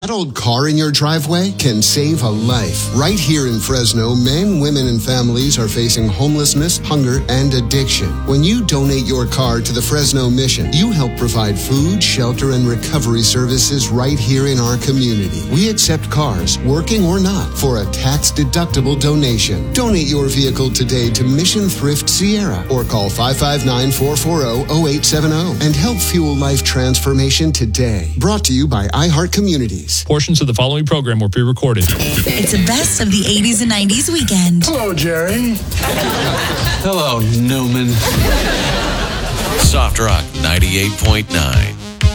That old car in your driveway can save a life. Right here in Fresno, men, women, and families are facing homelessness, hunger, and addiction. When you donate your car to the Fresno Mission, you help provide food, shelter, and recovery services right here in our community. We accept cars, working or not, for a tax-deductible donation. Donate your vehicle today to Mission Thrift Sierra or call 559-440-0870 and help fuel life transformation today. Brought to you by iHeart Communities. Portions of the following program were pre-recorded. It's a best of the 80s and 90s weekend. Hello, Jerry. Hello, Newman. Soft Rock 98.9.